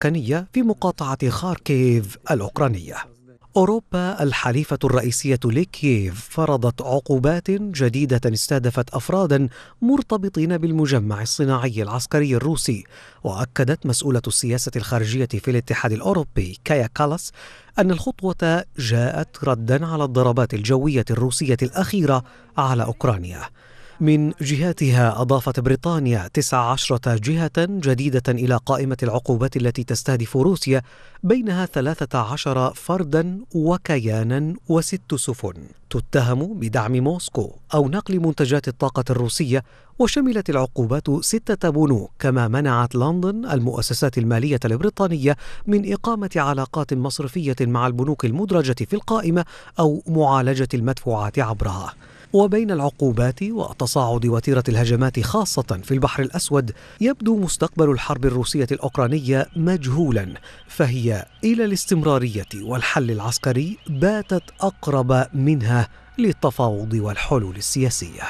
السكانية في مقاطعة خاركيف الأوكرانية. أوروبا الحليفة الرئيسية لكييف فرضت عقوبات جديدة استهدفت أفرادا مرتبطين بالمجمع الصناعي العسكري الروسي. وأكدت مسؤولة السياسة الخارجية في الاتحاد الأوروبي كايا كالاس أن الخطوة جاءت ردًا على الضربات الجوية الروسية الأخيرة على أوكرانيا. من جهتها أضافت بريطانيا 19 جهة جديدة إلى قائمة العقوبات التي تستهدف روسيا، بينها 13 فردا وكيانا و6 سفن تتهم بدعم موسكو أو نقل منتجات الطاقة الروسية. وشملت العقوبات 6 بنوك، كما منعت لندن المؤسسات المالية البريطانية من إقامة علاقات مصرفية مع البنوك المدرجة في القائمة أو معالجة المدفوعات عبرها. وبين العقوبات وتصاعد وتيرة الهجمات خاصة في البحر الأسود، يبدو مستقبل الحرب الروسية الأوكرانية مجهولا، فهي إلى الاستمرارية والحل العسكري باتت أقرب منها للتفاوض والحلول السياسية.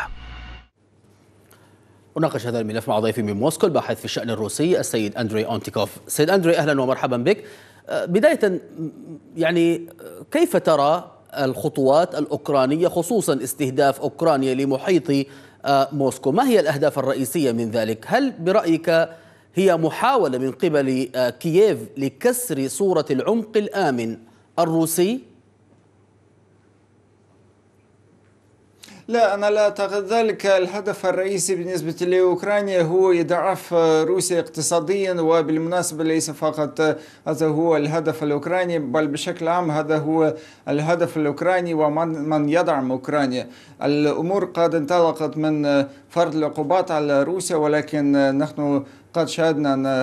أناقش هذا الملف مع ضيفي من موسكو الباحث في الشأن الروسي السيد أندري أونتيكوف. سيد أندري، أهلا ومرحبا بك. بداية يعني كيف ترى الخطوات الأوكرانية، خصوصا استهداف أوكرانيا لمحيط موسكو؟ ما هي الأهداف الرئيسية من ذلك؟ هل برأيك هي محاولة من قبل كييف لكسر صورة العمق الآمن الروسي؟ لا، أنا لا أعتقد ذلك. الهدف الرئيسي بالنسبة لأوكرانيا هو إضعاف روسيا اقتصاديا، وبالمناسبة ليس فقط هذا هو الهدف الأوكراني، بل بشكل عام هذا هو الهدف الأوكراني ومن يدعم أوكرانيا. الأمور قد انطلقت من فرض العقوبات على روسيا، ولكن نحن قد شاهدنا أن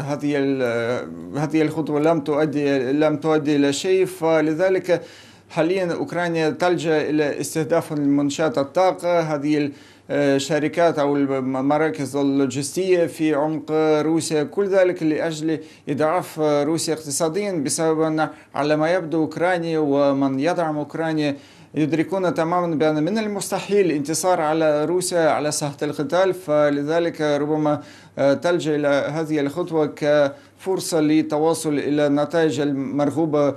هذه الخطوة لم تؤدي إلى شيء، فلذلك حاليا أوكرانيا تلجأ إلى استهداف منشآت الطاقة، هذه الشركات أو المراكز اللوجستية في عمق روسيا، كل ذلك لأجل إضعاف روسيا اقتصاديا، بسبب أن على ما يبدو أوكرانيا ومن يدعم أوكرانيا يدركون تماما بأن من المستحيل الانتصار على روسيا على ساحة القتال، فلذلك ربما تلجأ إلى هذه الخطوة كفرصة للتواصل إلى النتائج المرغوبة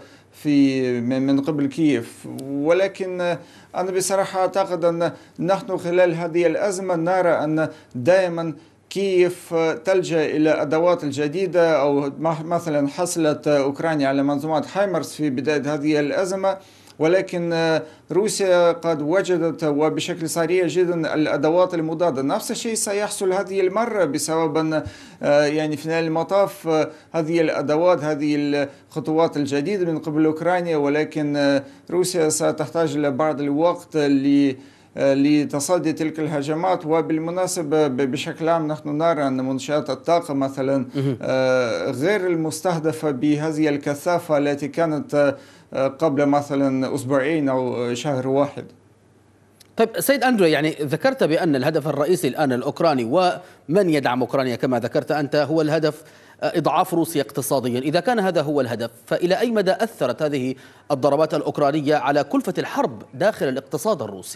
من قبل كييف. ولكن أنا بصراحة أعتقد أن نحن خلال هذه الأزمة نرى أن دائما كييف تلجأ إلى أدوات الجديدة، أو مثلا حصلت أوكرانيا على منظومات هايمرس في بداية هذه الأزمة، ولكن روسيا قد وجدت وبشكل سريع جدا الأدوات المضادة. نفس الشيء سيحصل هذه المرة، بسبب أن يعني في نهاية المطاف هذه الأدوات، هذه الخطوات الجديدة من قبل أوكرانيا، ولكن روسيا ستحتاج إلى بعض الوقت لتصدي تلك الهجمات. وبالمناسبة بشكل عام نحن نرى أن منشآت الطاقة مثلا غير المستهدفة بهذه الكثافة التي كانت قبل مثلا أسبوعين أو شهر واحد. طيب سيد أندري، يعني ذكرت بأن الهدف الرئيسي الآن الأوكراني ومن يدعم أوكرانيا كما ذكرت أنت هو الهدف إضعاف روسيا اقتصاديا. إذا كان هذا هو الهدف، فإلى أي مدى أثرت هذه الضربات الأوكرانية على كلفة الحرب داخل الاقتصاد الروسي؟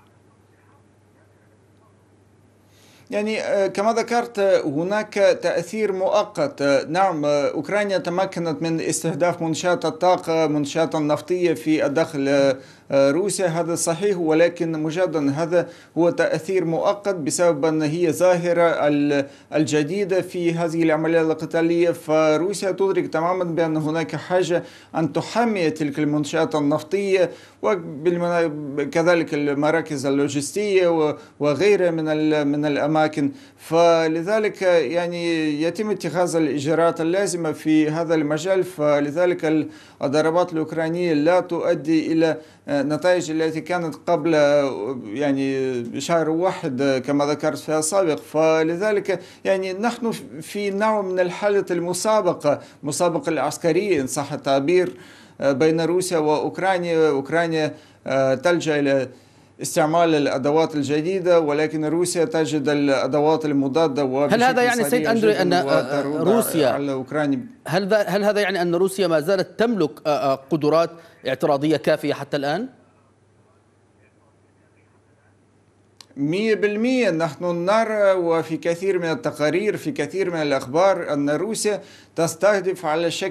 يعني كما ذكرت هناك تأثير مؤقت. نعم، أوكرانيا تمكنت من استهداف منشآت الطاقة، منشآت النفطية في داخل روسيا، هذا صحيح، ولكن مجرد هذا هو تأثير مؤقت بسبب أن هي ظاهرة الجديدة في هذه العملية القتالية. فروسيا تدرك تماما بأن هناك حاجة أن تحمي تلك المنشآت النفطية، وكذلك المراكز اللوجستية وغيرها من الأماكن. فلذلك يعني يتم اتخاذ الإجراءات اللازمة في هذا المجال. فلذلك الضربات الأوكرانية لا تؤدي إلى نتائج التي كانت قبل يعني شهر واحد كما ذكرت فيها سابق. فلذلك يعني نحن في نوع من الحالة المسابقة العسكرية إن صح التعبير بين روسيا وأوكرانيا. أوكرانيا تلجأ إلى استعمال الأدوات الجديدة، ولكن روسيا تجد الأدوات المضادة. هل هذا يعني سيد أندري أن روسيا على أوكرانيا هل هذا يعني أن روسيا ما زالت تملك قدرات اعتراضية كافية حتى الآن؟ 100% نحن نرى وفي كثير من التقارير في كثير من الأخبار أن روسيا تستهدف على شكل